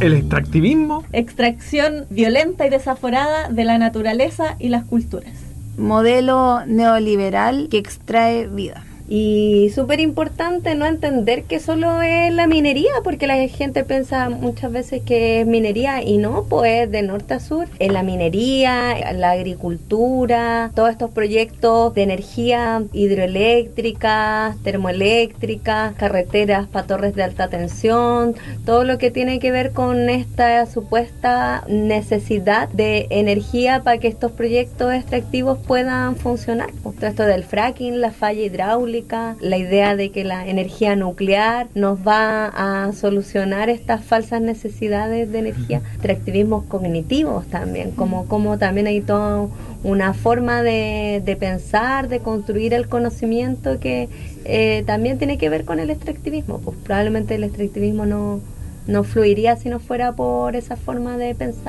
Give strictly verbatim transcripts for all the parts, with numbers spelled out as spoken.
el extractivismo. Extracción violenta y desaforada de la naturaleza y las culturas. Modelo neoliberal que extrae vida. Y súper importante no entender que solo es la minería, porque la gente piensa muchas veces que es minería y no, pues de norte a sur. En la minería, la agricultura, todos estos proyectos de energía hidroeléctrica, termoeléctrica, carreteras para torres de alta tensión, todo lo que tiene que ver con esta supuesta necesidad de energía para que estos proyectos extractivos puedan funcionar. Todo esto del fracking, la falla hidráulica, la idea de que la energía nuclear nos va a solucionar estas falsas necesidades de energía. Extractivismos cognitivos también, como, como también hay toda una forma de, de pensar, de construir el conocimiento que eh, también tiene que ver con el extractivismo. Pues probablemente el extractivismo no, no fluiría si no fuera por esa forma de pensar.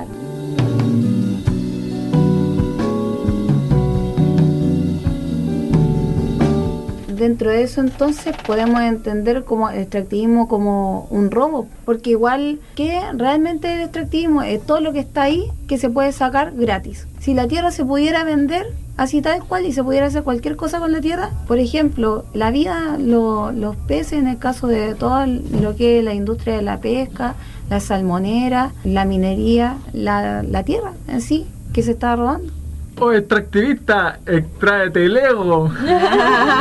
Dentro de eso entonces podemos entender como el extractivismo como un robo, porque igual que realmente el extractivismo es todo lo que está ahí que se puede sacar gratis. Si la tierra se pudiera vender así tal cual y se pudiera hacer cualquier cosa con la tierra, por ejemplo, la vida, lo, los peces, en el caso de todo lo que es la industria de la pesca, la salmonera, la minería, la, la tierra en sí, que se está robando. Oh, extractivista, extráete el ego.